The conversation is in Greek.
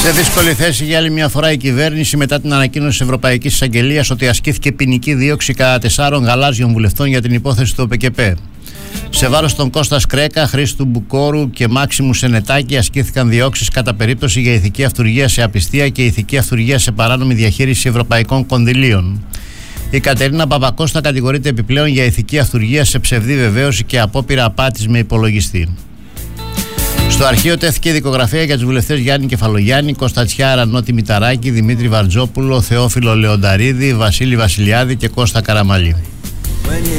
Σε δύσκολη θέση για άλλη μια φορά η κυβέρνηση μετά την ανακοίνωση της Ευρωπαϊκής Εισαγγελίας ότι ασκήθηκε ποινική δίωξη κατά 4 γαλάζιων βουλευτών για την υπόθεση του ΟΠΕΚΕΠΕ. Σε βάρος των Κώστα Σκρέκα, Χρήστου Μπουκόρου και Μάξιμου Σενετάκη ασκήθηκαν διώξεις κατά περίπτωση για ηθική αυτουργία σε απιστία και ηθική αυτουργία σε παράνομη διαχείριση ευρωπαϊκών κονδυλίων. Η Κατερίνα Παπακώστα κατηγορείται επιπλέον για ηθική αυτουργία σε ψευδή βεβαίωση και απόπειρα απάτης με υπολογιστή. Στο αρχείο τέθηκε η δικογραφία για τους βουλευτές Γιάννη Κεφαλογιάννη, Κωνστατσιά Νότι Μηταράκη, Δημήτρη Βαρτζόπουλο, Θεόφιλο Λεονταρίδη, Βασίλη Βασιλιάδη και Κώστα Καραμαλή.